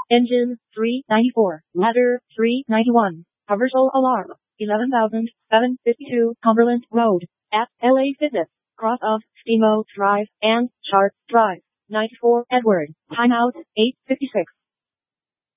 Engine 394. Ladder 391. Commercial alarm 11,752 Cumberland Road at LA Fitness. Cross of Steamboat Drive and Sharp Drive. 94 Edward. Timeout 8:56.